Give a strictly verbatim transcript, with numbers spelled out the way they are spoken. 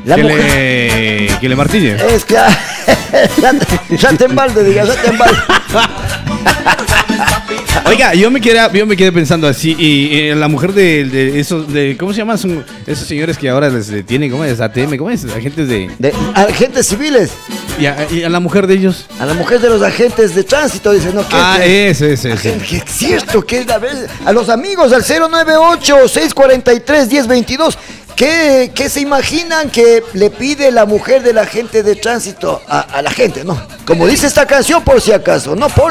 La que, mujer... le, que le martille. Es que... ya te embalde, diga, ya te embalde. Oiga, yo me quedé, yo me quedé pensando así, y, y la mujer de, de esos, de, ¿cómo se llaman? Son esos señores que ahora les detienen, ¿cómo es? A T M, ¿cómo es? Agentes de... de agentes civiles. Y a, y a la mujer de ellos. A la mujer de los agentes de tránsito, dice, ¿no? ¿Qué Ah, es? ese, ese, ese. Que es cierto, que es la vez. A los amigos al cero nueve ocho, seis cuatro tres, uno cero dos dos. ¿Qué, ¿Qué se imaginan que le pide la mujer del agente de tránsito a, a la gente, no? Como dice esta canción, por si acaso, no por